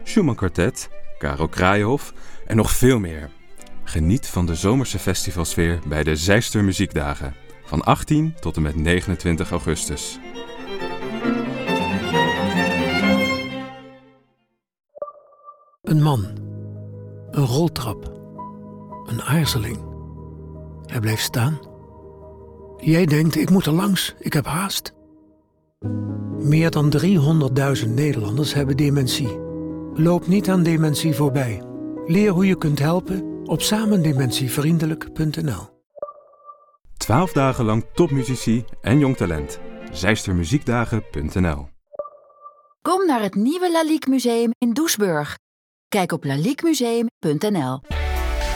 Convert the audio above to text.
Schumann Quartet, Karel Kraaienhof en nog veel meer. Geniet van de zomerse festivalsfeer bij de Zijster Muziekdagen van 18 tot en met 29 augustus. Een man, een roltrap, een aarzeling. Hij blijft staan. Jij denkt, ik moet er langs, ik heb haast. Meer dan 300.000 Nederlanders hebben dementie. Loop niet aan dementie voorbij. Leer hoe je kunt helpen op samendementievriendelijk.nl. 12 dagen lang topmuzici en jong talent. Zijstermuziekdagen.nl. Kom naar het nieuwe Lalique Museum in Doesburg. Kijk op laliquemuseum.nl.